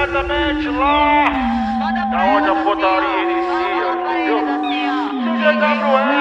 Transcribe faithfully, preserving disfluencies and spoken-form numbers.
diretamente lá da onde a putaria inicia, entendeu? D J W